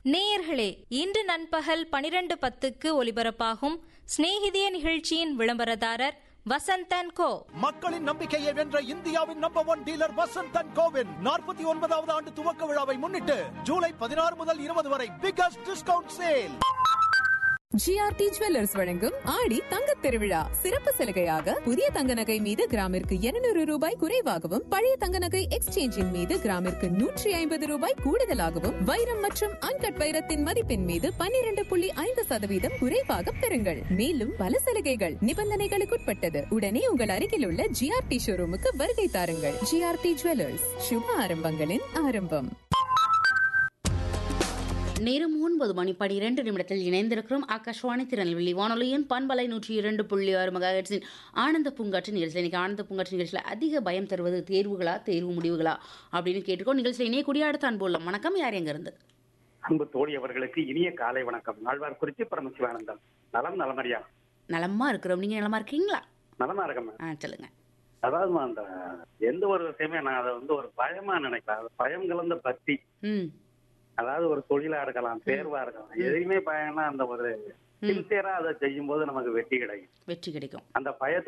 நேயர்களே, இன்று நண்பகல் 12:10க்கு ஒலிபரப்பாகும் சிநேகிதிய நிகழ்ச்சியின் விளம்பரதாரர் வசந்தன் கோ. மக்களின் நம்பிக்கையை வென்ற இந்தியாவின் நம்பர் 1 டீலர் வசந்தன் கோவின் 49வது ஆண்டு துவக்க விழாவை முன்னிட்டு ஜூலை 16 முதல் 20 வரை biggest discount sale. GRT jewellers வழங்கும் ஆடி தங்கத் திருவிழா சிறப்பு சலுகையாக புதிய தங்க நகை மீது கிராமிற்கு 200 ரூபாய் குறைவாகவும், பழைய தங்க நகை எக்ஸ்சேஞ்சின் மீது கிராமிற்கு 150 ரூபாய் கூடுதலாகவும், வைரம் மற்றும் அன்கட் வைரத்தின் மதிப்பின் மீது 12.5% குறைவாக பெறுங்கள். மேலும் பல சலுகைகள் நிபந்தனைகளுக்குட்பட்டது. உடனே உங்கள் அருகில் உள்ள ஜிஆர்டி ஷோரூமுக்கு வருகை தாருங்கள். ஜிஆர்டி ஜுவல்லர்ஸ், சுப ஆரம்பங்களின் ஆரம்பம். நேரம் 9:12 இணைந்திருக்கிறோம். ஆகாஷ்வாணி திருநெல்வேலி வானொலியின் பண்பலை 102.6 மெகாஹெர்ட்ஸின் ஆனந்த பூங்காற்று நிகழ்ச்சியில். இன்னைக்கு ஆனந்த பூங்காற்று நிகழ்ச்சியில் அதிக பயம் தருவது தேர்வுகளா தேர்வு முடிவுகளா அப்படின்னு கேட்டுக்கோ. நிகழ்ச்சியில் இணையக்கூடிய அடுத்த அன்புள்ளம். வணக்கம், யார் எங்க இருந்து? அன்பு தோழி அவர்களுக்கு இனிய காலை வணக்கம். ஆழ்வார்குறிச்சி பரமசிவானந்தம். நலம் நலமறியா? நலமா இருக்கிறோம். நீங்க நலமா இருக்கீங்களா? நலமா இருக்கம்மா. சொல்லுங்க. அதாவது அந்த எந்த ஒரு விஷயமே நான் அதை ஒரு பயமா நினைக்கிறேன். பயம் கலந்த பக்தி. அதாவது ஒரு தொழிலா இருக்கலாம், தேர்வா இருக்கலாம், எதையுமே பயம்னா அந்த ஒரு சின்சியரா அதை செய்யும் போது நமக்கு வெற்றி கிடைக்கும். அந்த பயத்தோட